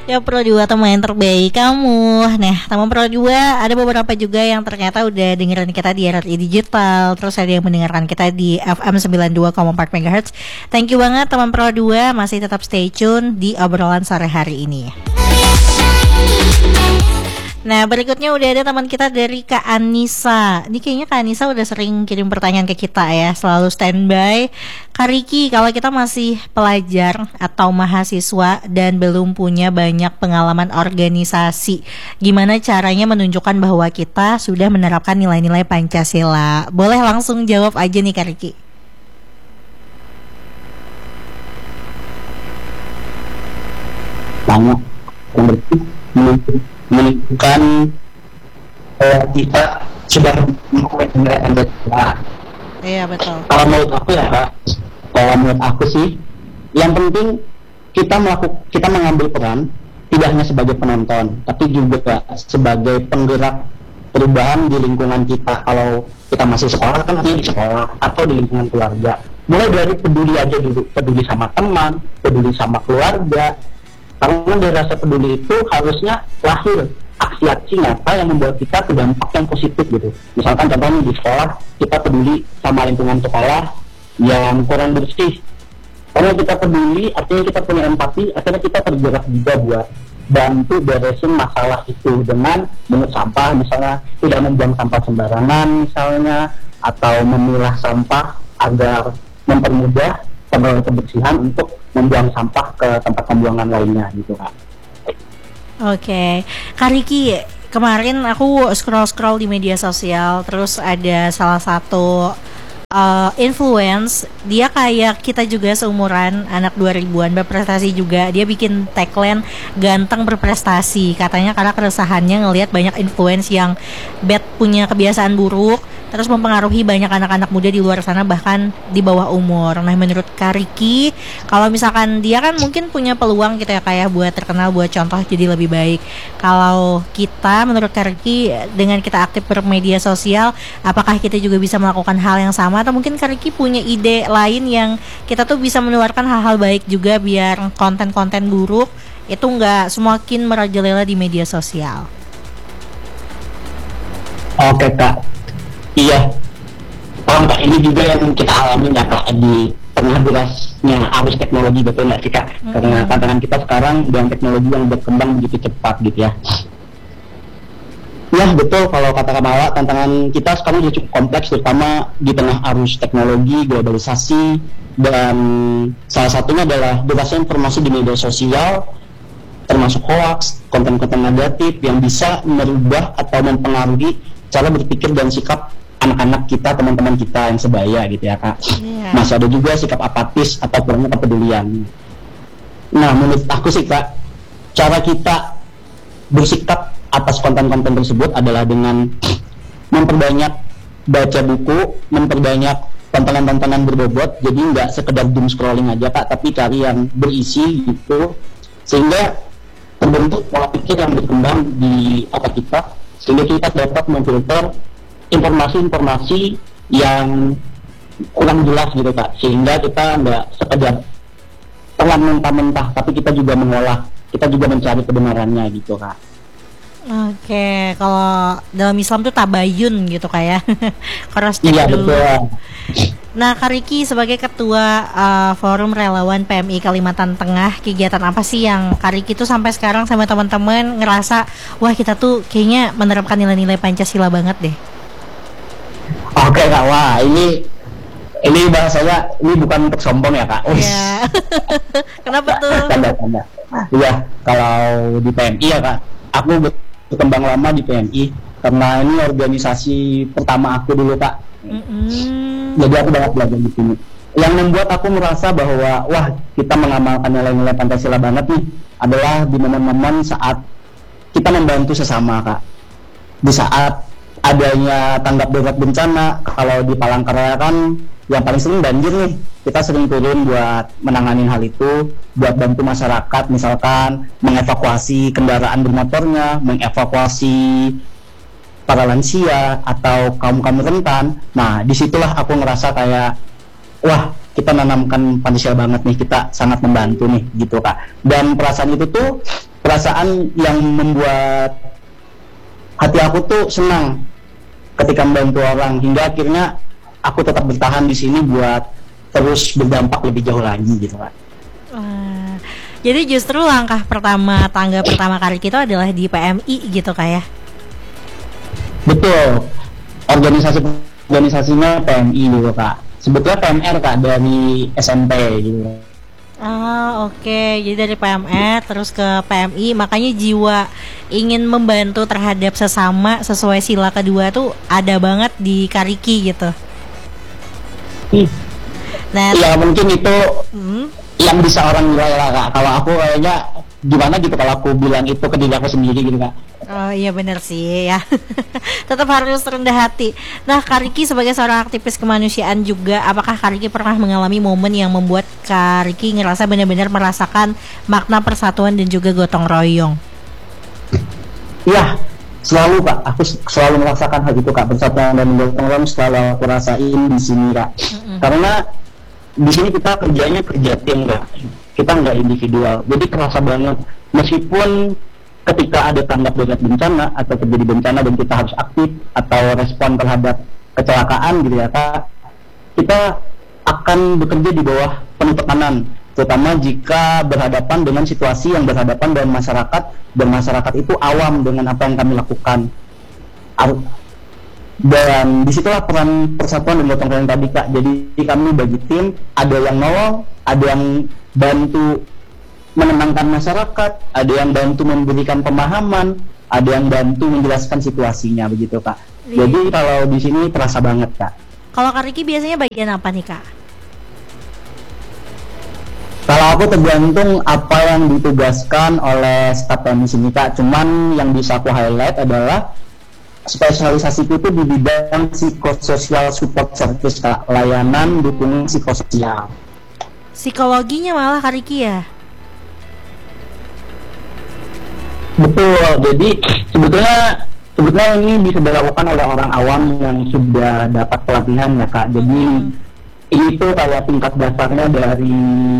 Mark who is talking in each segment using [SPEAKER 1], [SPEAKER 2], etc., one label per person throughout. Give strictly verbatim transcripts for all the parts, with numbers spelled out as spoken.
[SPEAKER 1] Ya Pro dua teman yang terbaik kamu. Nah teman Pro dua ada beberapa juga yang ternyata udah dengerin kita di R R I Digital. Terus ada yang mendengarkan kita di F M sembilan puluh dua koma empat megahertz. Thank you banget teman Pro dua. Masih tetap stay tune di obrolan sore hari ini. Nah berikutnya udah ada teman kita dari Kak Anissa. Ini kayaknya Kak Anissa udah sering kirim pertanyaan ke kita ya. Selalu standby. Kak Riki, kalau kita masih pelajar atau mahasiswa dan belum punya banyak pengalaman organisasi, gimana caranya menunjukkan bahwa kita sudah menerapkan nilai-nilai Pancasila? Boleh langsung jawab aja nih Kak Riki.
[SPEAKER 2] Banyak yang berarti menunjukkan uh, kita sudah melakukan Pancasila.
[SPEAKER 1] Iya betul.
[SPEAKER 2] Kalau menurut aku ya Kak, kalau menurut aku sih, yang penting kita melakukan, kita mengambil peran tidak hanya sebagai penonton, tapi juga sebagai penggerak perubahan di lingkungan kita. Kalau kita masih sekolah kan nanti di sekolah atau di lingkungan keluarga. Mulai dari peduli aja dulu, peduli sama teman, peduli sama keluarga. Karena dari rasa peduli itu harusnya lahir aksi-aksi nyata yang membuat kita ke dampak yang positif gitu. Misalkan contohnya di sekolah kita peduli sama lingkungan sekolah yang kurang bersih. Karena kita peduli, artinya kita punya empati, akhirnya kita tergerak juga buat bantu beresin masalah itu dengan mengut sampah, misalnya tidak membuang sampah sembarangan misalnya, atau memilah sampah agar mempermudah pengelola kebersihan untuk membuang sampah ke tempat pembuangan lainnya gitu Kak.
[SPEAKER 1] Oke, Kak Riki, kemarin aku scroll-scroll di media sosial, terus ada salah satu uh, influence, dia kayak kita juga seumuran, anak dua ribuan, berprestasi juga. Dia bikin tagline ganteng berprestasi, katanya karena keresahannya ngelihat banyak influence yang bad, punya kebiasaan buruk, terus mempengaruhi banyak anak-anak muda di luar sana bahkan di bawah umur. Nah menurut Kak Riki, kalau misalkan dia kan mungkin punya peluang gitu ya kayak buat terkenal, buat contoh jadi lebih baik. Kalau kita, menurut Kak Riki, dengan kita aktif bermedia sosial, apakah kita juga bisa melakukan hal yang sama? Atau mungkin Kak Riki punya ide lain yang kita tuh bisa menularkan hal-hal baik juga biar konten-konten buruk itu nggak semakin merajalela di media sosial?
[SPEAKER 2] Oke Kak. Iya, kalau Kak ini juga yang kita alami ya Kak di tengah derasnya arus teknologi, betul nggak sih Kak? Mm-hmm. Karena tantangan kita sekarang dengan teknologi yang berkembang begitu cepat gitu ya. Ya betul, kalau kata Kamala, tantangan kita sekarang juga cukup kompleks, terutama di tengah arus teknologi, globalisasi, dan salah satunya adalah derasnya informasi di media sosial, termasuk hoax, konten-konten negatif yang bisa merubah atau mempengaruhi cara berpikir dan sikap anak-anak kita, teman-teman kita yang sebaya gitu ya Kak. Yeah. Masih ada juga sikap apatis atau kurangnya kepedulian. Nah menurut aku sih Kak, cara kita bersikap atas konten-konten tersebut adalah dengan memperbanyak baca buku, memperbanyak tontonan-tontonan berbobot, jadi nggak sekedar doom scrolling aja Kak, tapi cari yang berisi gitu, sehingga terbentuk pola pikir yang berkembang di otak kita, sehingga kita dapat memfilter informasi-informasi yang kurang jelas gitu Kak, sehingga kita nggak sekedar telan mentah-mentah, tapi kita juga mengolah, kita juga mencari kebenarannya gitu Kak.
[SPEAKER 1] Oke, kalau dalam Islam tuh tabayun gitu kayak cross check
[SPEAKER 2] iya,
[SPEAKER 1] dulu.
[SPEAKER 2] Betul.
[SPEAKER 1] Nah Kak Riki sebagai ketua uh, Forum Relawan P M I Kalimantan Tengah, kegiatan apa sih yang Kak Riki tuh sampai sekarang sama teman-teman ngerasa wah kita tuh kayaknya menerapkan nilai-nilai Pancasila banget deh?
[SPEAKER 2] Oke Kak, wah ini ini bahasanya ini bukan untuk sombong ya Kak.
[SPEAKER 1] Iya. Kenapa tuh?
[SPEAKER 2] Tanda-tanda. Iya, kalau di P M I ya Kak, aku berkembang lama di P M I karena ini organisasi pertama aku dulu Kak. Mm-hmm. Jadi aku banget belajar di sini. Yang membuat aku merasa bahwa wah kita mengamalkan nilai-nilai Pancasila banget nih adalah di momen-momen saat kita membantu sesama Kak. Di saat adanya tanggap darurat bencana, kalau di Palangkaraya kan yang paling sering banjir nih, kita sering turun buat menangani hal itu, buat bantu masyarakat, misalkan mengevakuasi kendaraan bermotornya, mengevakuasi para lansia atau kaum-kaum rentan. Nah disitulah aku ngerasa kayak wah kita nanamkan Pancasila banget nih, kita sangat membantu nih gitu Kak. Dan perasaan itu tuh perasaan yang membuat hati aku tuh senang ketika membantu orang, hingga akhirnya aku tetap bertahan di sini buat terus berdampak lebih jauh lagi gitu Kak.
[SPEAKER 1] Wah, jadi justru langkah pertama, tangga pertama kali kita adalah di P M I gitu Kak ya?
[SPEAKER 2] Betul, organisasi organisasinya P M I gitu Kak. Sebetulnya P M R Kak, dari S M P gitu.
[SPEAKER 1] Ah oke, okay. Jadi dari P M R terus ke P M I, makanya jiwa ingin membantu terhadap sesama sesuai sila kedua tuh ada banget di Kariki gitu.
[SPEAKER 2] Hmm.
[SPEAKER 1] Nah,
[SPEAKER 2] ya mungkin itu
[SPEAKER 1] hmm?
[SPEAKER 2] yang bisa orang nilai lah Kak. Kalau aku kayaknya gimana gitu kalau aku bilang itu ke diri aku sendiri gitu Kak.
[SPEAKER 1] Oh iya benar sih ya. Tetap harus rendah hati. Nah, Kariki sebagai seorang aktivis kemanusiaan juga, apakah Kariki pernah mengalami momen yang membuat Kariki ngerasa benar-benar merasakan makna persatuan dan juga gotong royong?
[SPEAKER 2] Iya, selalu Kak. Aku selalu merasakan hal itu Kak. Persatuan dan gotong royong selalu aku rasain di sini Kak. Mm-hmm. Karena di sini kita kerjanya kerja tim Kak. Kita nggak individual. Jadi kerasa banget. Meskipun ketika ada tanggap darurat bencana atau terjadi bencana dan kita harus aktif atau respon terhadap kecelakaan gitu ya Kak, kita akan bekerja di bawah penuh tekanan, terutama jika berhadapan dengan situasi yang berhadapan dengan masyarakat, dan masyarakat itu awam dengan apa yang kami lakukan. Dan disitulah peran persatuan dan gotong royong tadi Kak. Jadi kami bagi tim, ada yang nolong, ada yang bantu menenangkan masyarakat, ada yang bantu memberikan pemahaman, ada yang bantu menjelaskan situasinya begitu Kak. Iya. Jadi kalau di sini terasa banget Kak.
[SPEAKER 1] Kalau Kariki biasanya bagian apa nih Kak?
[SPEAKER 2] Kalau aku tergantung apa yang ditugaskan oleh staf kami sini Kak. Cuman yang bisa aku highlight adalah spesialisasiku itu di bidang psikososial support service Kak, layanan dukungan psikososial.
[SPEAKER 1] Psikologinya malah Kariki ya?
[SPEAKER 2] Betul, jadi sebetulnya sebetulnya ini bisa dilakukan oleh orang awam yang sudah dapat pelatihan ya Kak. Jadi ini tuh kayak tingkat dasarnya dari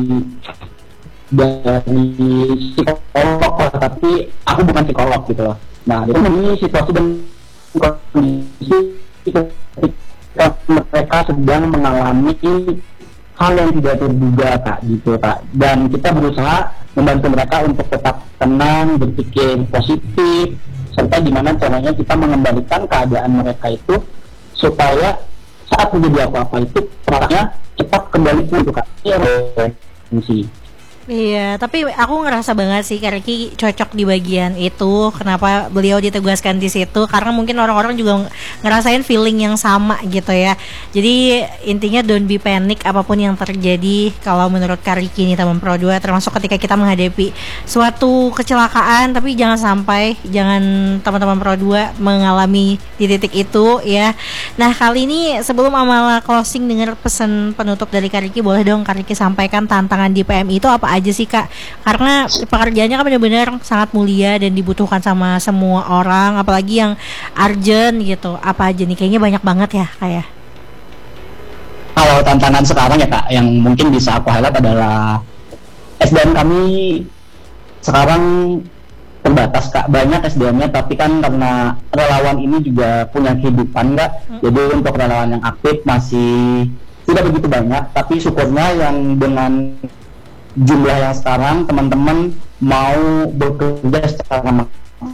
[SPEAKER 2] dari psikolog lah, tapi aku bukan psikolog gitu loh. Nah, itu ini situasi dan kondisi ketika mereka sedang mengalami hal yang tidak terduga Kak gitu Kak. Dan kita berusaha membantu mereka untuk tetap tenang, berpikir positif, serta gimana caranya kita mengembalikan keadaan mereka itu supaya saat terjadi apa-apa itu perasanya cepat kembali pulih Kak. Iya, fungsi.
[SPEAKER 1] Iya, tapi aku ngerasa banget sih Kariki cocok di bagian itu. Kenapa beliau ditugaskan di situ? Karena mungkin orang-orang juga ngerasain feeling yang sama gitu ya. Jadi intinya don't be panic apapun yang terjadi. Kalau menurut Kariki nih teman Pro dua, termasuk ketika kita menghadapi suatu kecelakaan, tapi jangan sampai jangan teman-teman Pro dua mengalami di titik itu ya. Nah, kali ini sebelum Amala closing dengan pesan penutup dari Kariki, boleh dong Kariki sampaikan tantangan di P M I itu apa aja sih Kak? Karena pekerjaannya kan benar-benar sangat mulia dan dibutuhkan sama semua orang, apalagi yang urgent gitu. Apa aja nih? Kayaknya banyak banget ya Kak ya.
[SPEAKER 2] Kalau tantangan sekarang ya Kak, yang mungkin bisa aku highlight adalah S D M kami sekarang terbatas Kak. Banyak S D M-nya, tapi kan karena relawan ini juga punya kehidupan Kak. Hmm. Jadi untuk relawan yang aktif masih tidak begitu banyak, tapi syukurnya yang dengan jumlah yang sekarang teman-teman mau bekerja secara maksimal.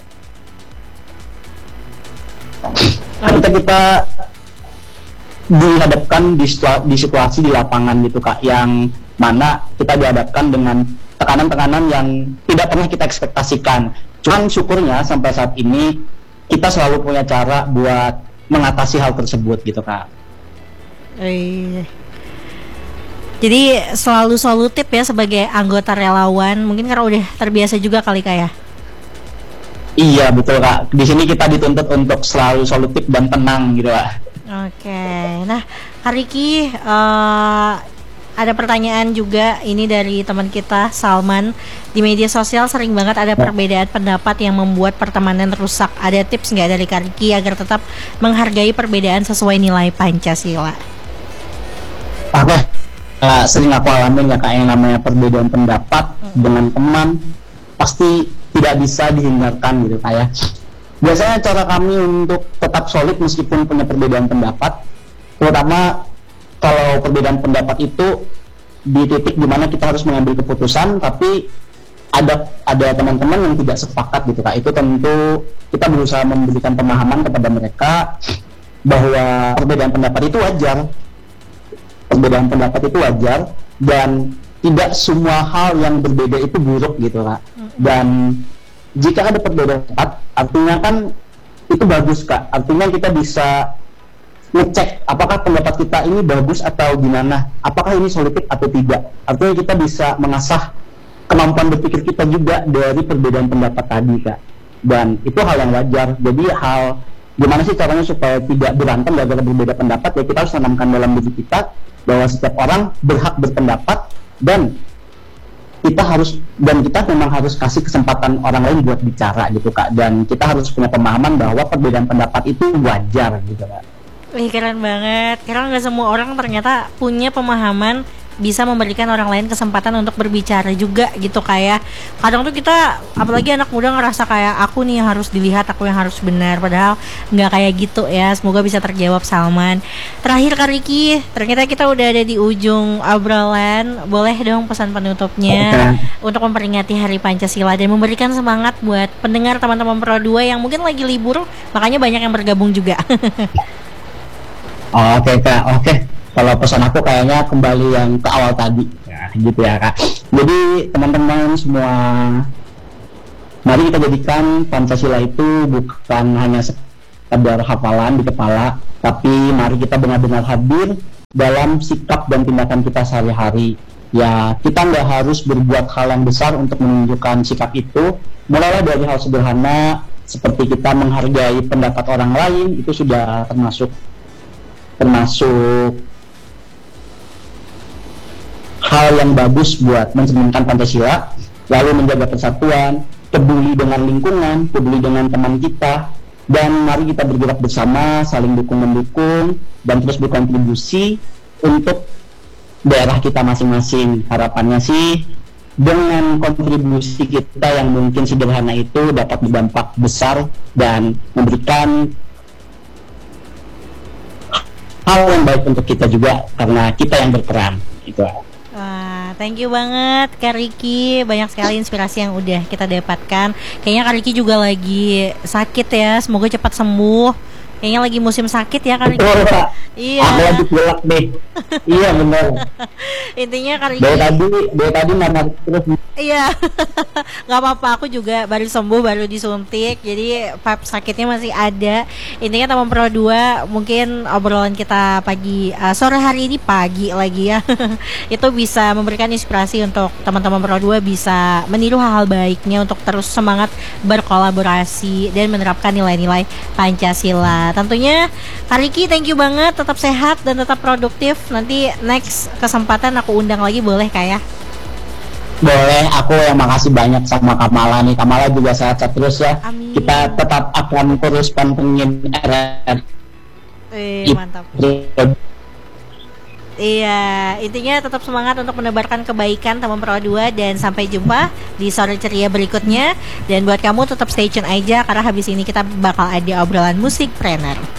[SPEAKER 2] Ketika kita dihadapkan di, situa- di situasi di lapangan gitu Kak, yang mana kita dihadapkan dengan tekanan-tekanan yang tidak pernah kita ekspektasikan. Cuman syukurnya sampai saat ini kita selalu punya cara buat mengatasi hal tersebut gitu Kak.
[SPEAKER 1] Eh. Jadi selalu solutif ya sebagai anggota relawan. Mungkin karena udah terbiasa juga kali Kak ya.
[SPEAKER 2] Iya betul Kak. Di sini kita dituntut untuk selalu solutif dan tenang gitu Kak.
[SPEAKER 1] Oke. Nah, Kariki, uh, ada pertanyaan juga ini dari teman kita Salman. Di media sosial sering banget ada perbedaan pendapat yang membuat pertemanan rusak. Ada tips nggak dari Kariki agar tetap menghargai perbedaan sesuai nilai Pancasila?
[SPEAKER 2] Oke. Uh, sering aku alamin ya Kak, yang namanya perbedaan pendapat hmm. dengan teman pasti tidak bisa dihindarkan gitu kayak. Biasanya cara kami untuk tetap solid meskipun punya perbedaan pendapat, terutama kalau perbedaan pendapat itu di titik dimana kita harus mengambil keputusan, tapi ada ada teman-teman yang tidak sepakat gitu kak. Itu tentu kita berusaha memberikan pemahaman kepada mereka bahwa perbedaan pendapat itu wajar, perbedaan pendapat itu wajar dan tidak semua hal yang berbeda itu buruk gitu kak. Dan jika ada perbedaan pendapat, artinya kan itu bagus kak. Artinya kita bisa ngecek apakah pendapat kita ini bagus atau gimana, apakah ini solidik atau tidak. Artinya kita bisa mengasah kemampuan berpikir kita juga dari perbedaan pendapat tadi kak. Dan itu hal yang wajar. Jadi hal gimana sih caranya supaya tidak berantem gara-gara berbeda pendapat, ya kita harus tanamkan dalam diri kita bahwa setiap orang berhak berpendapat, dan kita harus dan kita memang harus kasih kesempatan orang lain buat bicara gitu kak. Dan kita harus punya pemahaman bahwa perbedaan pendapat itu wajar gitu kak.
[SPEAKER 1] Wih, keren banget. Karena nggak semua orang ternyata punya pemahaman bisa memberikan orang lain kesempatan untuk berbicara juga gitu kayak. Kadang tuh kita, apalagi anak muda, ngerasa kayak aku nih yang harus dilihat, aku yang harus benar, padahal nggak kayak gitu ya. Semoga bisa terjawab Salman. Terakhir Kak Riki, ternyata kita udah ada di ujung obrolan. Boleh dong pesan penutupnya untuk memperingati Hari Pancasila dan memberikan semangat buat pendengar teman-teman Pro dua yang mungkin lagi libur, makanya banyak yang bergabung juga.
[SPEAKER 2] Oh, oke kak, oke. Kalau pesan aku kayaknya kembali yang ke awal tadi, ya, gitu ya kak. Jadi teman-teman semua, mari kita jadikan Pancasila itu bukan hanya sekedar hafalan di kepala, tapi mari kita benar-benar hadir dalam sikap dan tindakan kita sehari-hari. Ya, kita nggak harus berbuat hal yang besar untuk menunjukkan sikap itu. Mulailah dari hal sederhana seperti kita menghargai pendapat orang lain, itu sudah termasuk termasuk hal yang bagus buat mencerminkan Pancasila. Lalu menjaga persatuan, peduli dengan lingkungan, peduli dengan teman kita, dan mari kita bergerak bersama, saling dukung-mendukung, dan terus berkontribusi untuk daerah kita masing-masing. Harapannya sih dengan kontribusi kita yang mungkin sederhana itu dapat berdampak besar dan memberikan hal yang baik untuk kita juga, karena kita yang berperan gitu.
[SPEAKER 1] Wah, thank you banget Kak Riki. Banyak sekali inspirasi yang udah kita dapatkan. Kayaknya Kak Riki juga lagi sakit ya. Semoga cepat sembuh. Kayaknya lagi musim sakit ya Kak Riki.
[SPEAKER 2] Betul, Kak.
[SPEAKER 1] Iya.
[SPEAKER 2] Aku lagi pilek nih. Iya benar.
[SPEAKER 1] Intinya Kak Riki.
[SPEAKER 2] Dari tadi, dari tadi mana terus.
[SPEAKER 1] Iya. Gak apa-apa, aku juga baru sembuh, baru disuntik. Jadi vibe sakitnya masih ada. Intinya teman Pro dua, mungkin obrolan kita pagi uh, sore hari ini pagi lagi ya. Itu bisa memberikan inspirasi untuk teman-teman Pro dua bisa meniru hal-hal baiknya untuk terus semangat berkolaborasi dan menerapkan nilai-nilai Pancasila. Tentunya Kak Riki, thank you banget, tetap sehat dan tetap produktif. Nanti next kesempatan aku undang lagi, boleh Kak ya?
[SPEAKER 2] Boleh, aku yang makasih banyak sama Kamala nih. Kamala juga sehat-sehat terus ya.
[SPEAKER 1] Amin.
[SPEAKER 2] Kita tetap akan terus pantengin R R.
[SPEAKER 1] Eh, mantap. Iya, intinya tetap semangat untuk menebarkan kebaikan teman Pro dua, dan sampai jumpa di sore ceria berikutnya. Dan buat kamu tetap stay tune aja, karena habis ini kita bakal ada obrolan musik trainer.